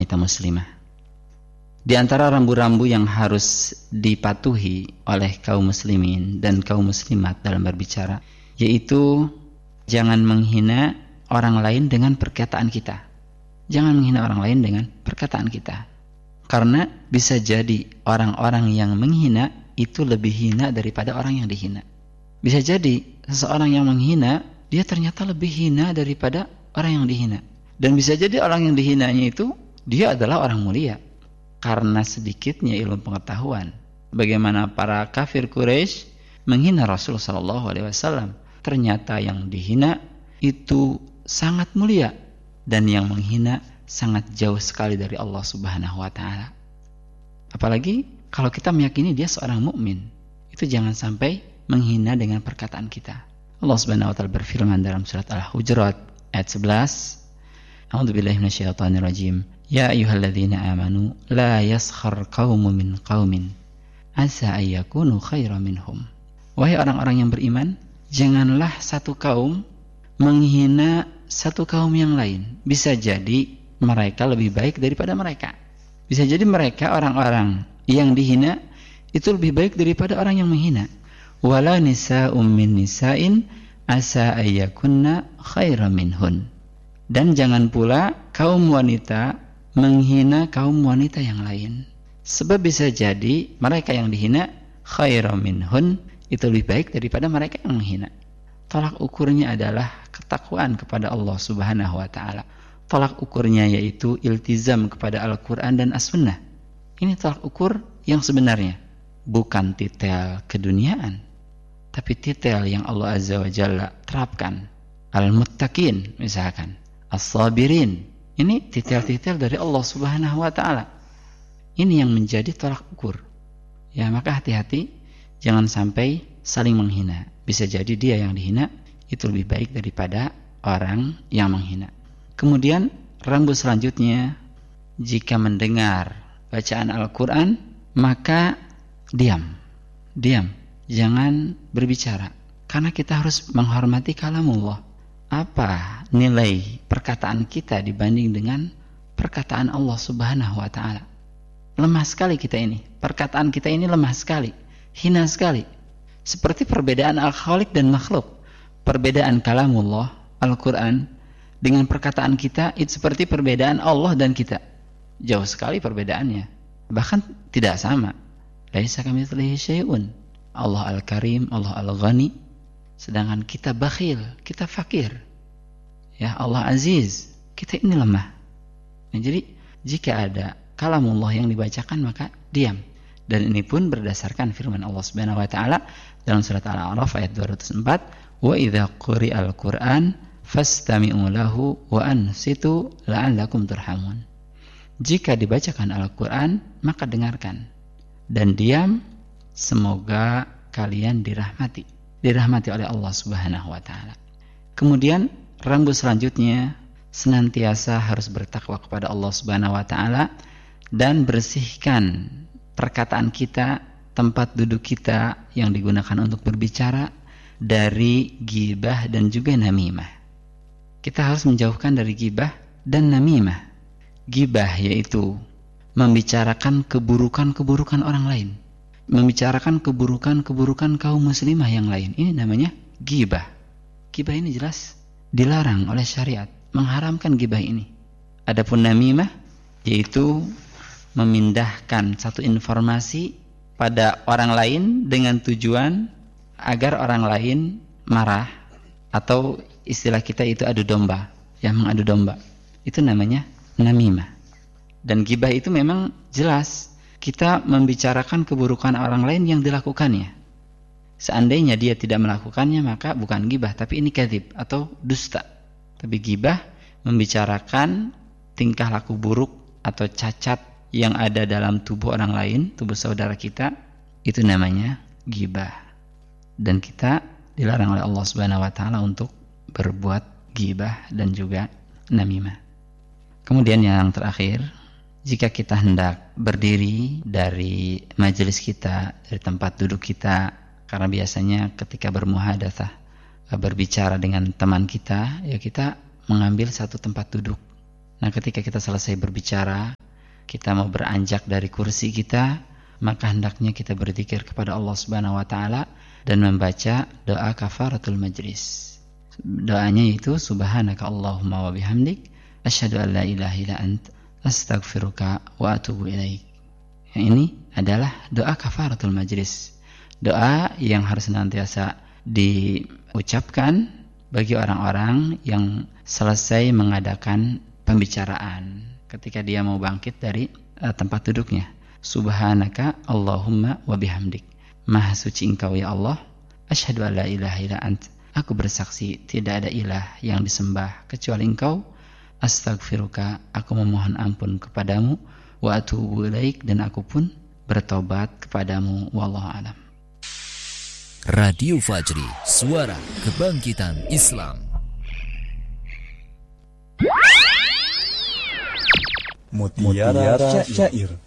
wanita muslimah. Di antara rambu-rambu yang harus dipatuhi oleh kaum muslimin dan kaum muslimat dalam berbicara, yaitu jangan menghina orang lain dengan perkataan kita. Jangan menghina orang lain dengan perkataan kita. Karena bisa jadi orang-orang yang menghina itu lebih hina daripada orang yang dihina. Bisa jadi seseorang yang menghina, dia ternyata lebih hina daripada orang yang dihina. Dan bisa jadi orang yang dihinanya itu, dia adalah orang mulia. Karena sedikitnya ilmu pengetahuan. Bagaimana para kafir Quraisy menghina Rasul SAW. Ternyata yang dihina itu sangat mulia. Dan yang menghina sangat jauh sekali dari Allah Subhanahu wa Ta'ala. Apalagi kalau kita meyakini dia seorang mukmin, itu jangan sampai menghina dengan perkataan kita. Allah Subhanahu wa Ta'ala berfirman dalam surat Al-Hujurat ayat 11, A'udzubillahi minasyaitonirrajim. Ya ayyuhalladzina amanu la yaskhar qaumun min qaumin asa ayyakunu khairan minhum. Wahai orang-orang yang beriman, janganlah satu kaum menghina satu kaum yang lain. Bisa jadi mereka lebih baik daripada mereka. Bisa jadi mereka orang-orang yang dihina itu lebih baik daripada orang yang menghina. Wala nisa'um min nisa'in asa ayyakunna khairan minhun. Dan jangan pula kaum wanita menghina kaum wanita yang lain. Sebab bisa jadi mereka yang dihina khairan minhun itu lebih baik daripada mereka yang menghina. Tolak ukurnya adalah ketakwaan kepada Allah Subhanahu wa Ta'ala. Tolak ukurnya yaitu iltizam kepada Al-Quran dan As-Sunnah. Ini tolak ukur yang sebenarnya. Bukan titel keduniaan, tapi titel yang Allah Azza wa Jalla terapkan. Al-Muttaqin misalkan, As-Sabirin. Ini titel-titel dari Allah Subhanahu wa Ta'ala. Ini yang menjadi tolak ukur. Ya, maka hati-hati jangan sampai saling menghina. Bisa jadi dia yang dihina itu lebih baik daripada orang yang menghina. Kemudian rambu selanjutnya, jika mendengar bacaan Al-Quran, maka diam. Jangan berbicara. Karena kita harus menghormati kalamullah. Apa nilai perkataan kita dibanding dengan perkataan Allah Subhanahu wa Ta'ala? Lemah sekali kita ini. Perkataan kita ini lemah sekali, hina sekali. Seperti perbedaan al-khaliq dan makhluk. Perbedaan kalamullah, Al-Quran, dengan perkataan kita itu seperti perbedaan Allah dan kita. Jauh sekali perbedaannya. Bahkan tidak sama. Laisa kamitslihi syai'un. Allah Al-Karim, Allah Al-Ghani. Sedangkan kita bakhil, kita fakir. Ya, Allah Aziz, kita ini lemah. Nah, jadi jika ada kalamullah yang dibacakan maka diam. Dan ini pun berdasarkan firman Allah Subhanahu wa Ta'ala dalam surat Al-A'raf ayat 204, wa idza quri'al Qur'an fastami'u lahu wa ansitu la'allakum turhamun. Jika dibacakan Al-Quran maka dengarkan dan diam, semoga kalian dirahmati oleh Allah Subhanahu wa Ta'ala. Kemudian rambu selanjutnya, senantiasa harus bertakwa kepada Allah Subhanahu wa Ta'ala dan bersihkan perkataan kita, tempat duduk kita yang digunakan untuk berbicara dari ghibah dan juga namimah. Kita harus menjauhkan dari ghibah dan namimah. Ghibah yaitu membicarakan keburukan-keburukan orang lain, membicarakan keburukan-keburukan kaum muslimah yang lain. Ini namanya ghibah. Ghibah ini jelas dilarang oleh syariat, mengharamkan ghibah ini. Adapun namimah yaitu memindahkan satu informasi pada orang lain dengan tujuan agar orang lain marah, atau istilah kita itu adu domba, yang mengadu domba. Itu namanya namimah. Dan ghibah itu memang jelas kita membicarakan keburukan orang lain yang dilakukannya. Seandainya dia tidak melakukannya maka bukan ghibah, tapi ini kadzib atau dusta. Tapi ghibah membicarakan tingkah laku buruk atau cacat yang ada dalam tubuh orang lain, tubuh saudara kita, itu namanya ghibah. Dan kita dilarang oleh Allah Subhanahu wa Ta'ala untuk berbuat ghibah dan juga namimah. Kemudian yang terakhir, jika kita hendak berdiri dari majelis kita, dari tempat duduk kita, karena biasanya ketika bermuhadatsah, berbicara dengan teman kita, ya kita mengambil satu tempat duduk Nah, ketika kita selesai berbicara, kita mau beranjak dari kursi kita, maka hendaknya kita berzikir kepada Allah Subhanahu wa taala dan membaca doa kafaratul majlis. Doanya itu subhanaka Allahumma wa bihamdik asyhadu an la ilaha illa anta astaghfiruka wa atubu ilaik. Yang ini adalah doa kafaratul majlis. Doa yang harus senantiasa diucapkan bagi orang-orang yang selesai mengadakan pembicaraan ketika dia mau bangkit dari tempat duduknya. Subhanaka Allahumma wa bihamdik. Maha suci Engkau ya Allah. Asyhadu an la ilaha illa anta. Aku bersaksi tidak ada ilah yang disembah kecuali Engkau. Astaghfiruka. Aku memohon ampun kepadamu. Wa atubu ilaik. Dan aku pun bertobat kepadamu. Wallahu a'lam. Radio Fajri, suara kebangkitan Islam. Mutiara Syair.